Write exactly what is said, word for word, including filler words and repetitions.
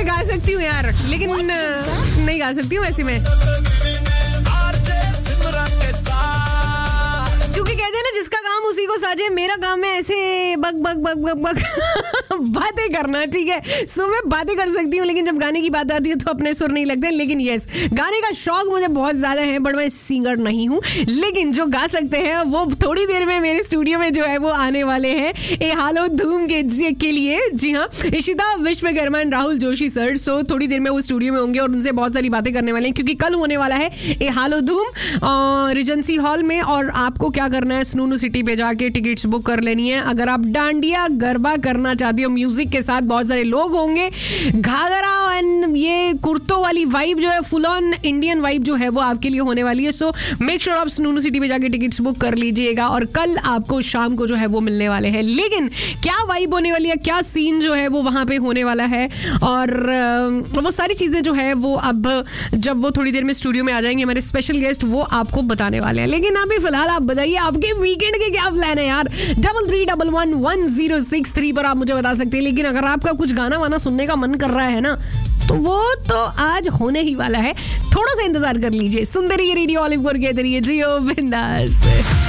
मैं गा सकती हूँ यार, लेकिन नहीं गा सकती हूँ वैसे मैं, क्योंकि कहते हैं ना जिसका काम उसी को साजे। मेरा काम है ऐसे बक बक बक बक बक बातें करना, ठीक है। सो मैं बातें कर सकती हूँ, लेकिन जब गाने की बात आती है तो अपने सुर नहीं लगते। लेकिन यस, गाने का शौक मुझे बहुत ज्यादा है, बट मैं सिंगर नहीं हूँ। लेकिन जो गा सकते हैं वो थोड़ी देर में मेरे स्टूडियो में जो है वो आने वाले हैं ए हालो धूम के, के लिए। जी हाँ, इशिता विश्वकर्मा एंड राहुल जोशी सर। सो थोड़ी देर में वो स्टूडियो में होंगे और उनसे बहुत सारी बातें करने वाले हैं, क्योंकि कल होने वाला है ए हालो धूम रिजेंसी हॉल में। और आपको क्या करना है, स्नूनू सिटी पे जाके टिकट्स बुक कर लेनी है। अगर आप डांडिया गरबा करना चाहती हो म्यूजिक के साथ, बहुत सारे लोग होंगे, घाघरा एंड ये कुर्तों वाली वाइब जो है, फुल ऑन इंडियन वाइब जो है वो आपके लिए होने वाली है। सो मेक श्योर आप स्नूनू सिटी पे जाके टिकट्स बुक कर लीजिएगा, और कल आपको शाम को जो है वो मिलने वाले हैं। लेकिन क्या वाइब होने वाली है, क्या सीन जो है वो वहां पे होने वाला है, और वो सारी चीजें जो है वो अब जब वो थोड़ी देर में स्टूडियो में आ जाएंगे हमारे स्पेशल गेस्ट, वो आपको बताने वाले हैं। लेकिन अभी फिलहाल आप बताइए आपके वीकेंड के क्या प्लान है यार। Double three double one one zero six three पर आप मुझे बता सकते हैं। लेकिन अगर आपका कुछ गाना वाना सुनने का मन कर रहा है ना, तो वो तो आज होने ही वाला है। थोड़ा सा इंतजार कर लीजिए। सुंदरी रेडियो ऑलिव कोर के जरिए जियो बिंदास।